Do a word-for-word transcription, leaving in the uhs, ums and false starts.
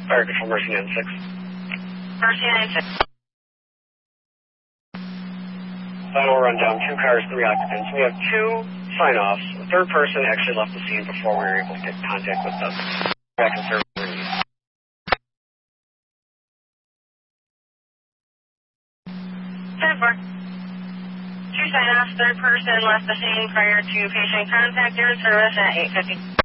Fire Control, Mercy nine six. Mercy nine six. Final rundown, two cars, three occupants. We have two sign-offs. The third person actually left the scene before we were able to get contact with them. Back in service. ten four. Two sign-offs, third person left the scene prior to patient contact. You're in service at eight fifty.